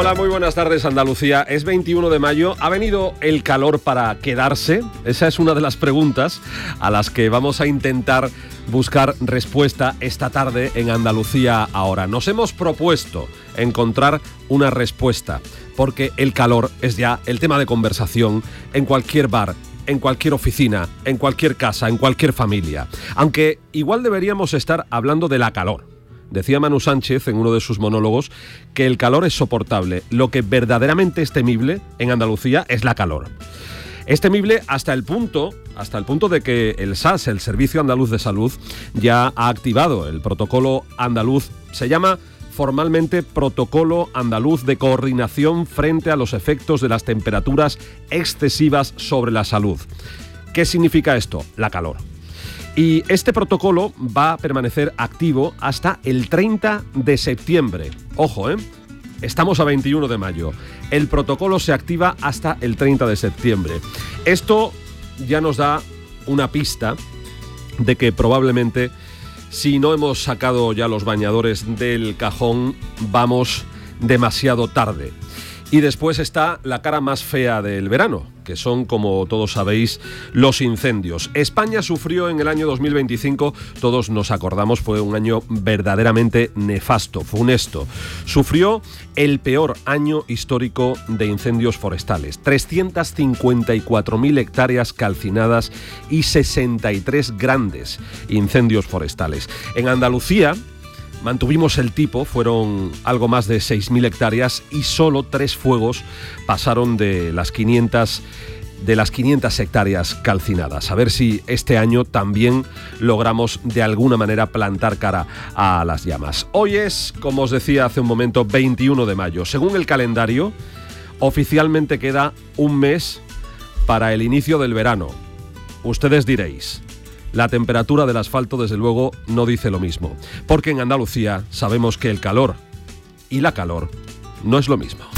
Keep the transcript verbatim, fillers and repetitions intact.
Hola, muy buenas tardes, Andalucía. Es veintiuno de mayo. ¿Ha venido el calor para quedarse? Esa es una de las preguntas a las que vamos a intentar buscar respuesta esta tarde en Andalucía Ahora. Nos hemos propuesto encontrar una respuesta, porque el calor es ya el tema de conversación en cualquier bar, en cualquier oficina, en cualquier casa, en cualquier familia. Aunque igual deberíamos estar hablando de la calor. Decía Manu Sánchez en uno de sus monólogos que el calor es soportable. Lo que verdaderamente es temible en Andalucía es la calor. Es temible hasta el punto, hasta el punto de que el S A S, el Servicio Andaluz de Salud, ya ha activado el protocolo andaluz. Se llama formalmente Protocolo Andaluz de Coordinación frente a los efectos de las temperaturas excesivas sobre la salud. ¿Qué significa esto? La calor. Y este protocolo va a permanecer activo hasta el treinta de septiembre. Ojo, ¿eh? Estamos a veintiuno de mayo. El protocolo se activa hasta el treinta de septiembre. Esto ya nos da una pista de que probablemente, si no hemos sacado ya los bañadores del cajón, vamos demasiado tarde. Y después está la cara más fea del verano, que son, como todos sabéis, los incendios. España sufrió en el año dos mil veinticinco, todos nos acordamos, fue un año verdaderamente nefasto, funesto. Sufrió el peor año histórico de incendios forestales. trescientas cincuenta y cuatro mil hectáreas calcinadas y sesenta y tres grandes incendios forestales. En Andalucía mantuvimos el tipo, fueron algo más de seis mil hectáreas y solo tres fuegos pasaron de las quinientas, de las quinientas hectáreas calcinadas. A ver si este año también logramos de alguna manera plantar cara a las llamas. Hoy es, como os decía hace un momento, veintiuno de mayo. Según el calendario, oficialmente queda un mes para el inicio del verano. Ustedes diréis, la temperatura del asfalto, desde luego, no dice lo mismo, porque en Andalucía sabemos que el calor y la calor no es lo mismo.